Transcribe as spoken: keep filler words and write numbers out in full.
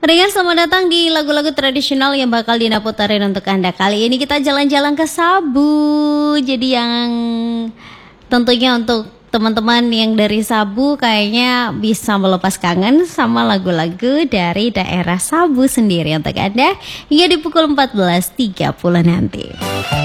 Pendengar, selamat datang di lagu-lagu tradisional yang bakal Dina puterin untuk Anda. Kali ini kita jalan-jalan ke Sabu. Jadi yang tentunya untuk teman-teman yang dari Sabu kayaknya bisa melepas kangen sama lagu-lagu dari daerah Sabu sendiri untuk Anda hingga di pukul empat belas tiga puluh nanti.